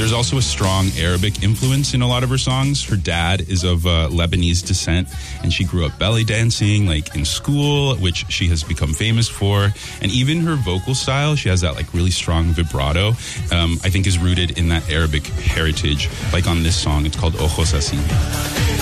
there's also a strong Arabic influence in a lot of her songs. Her dad is of Lebanese descent, and she grew up belly dancing, like in school, which she has become famous for. And even her vocal style, she has that like really strong vibrato, I think is rooted in that Arabic heritage. Like on this song, it's called Ojos Así.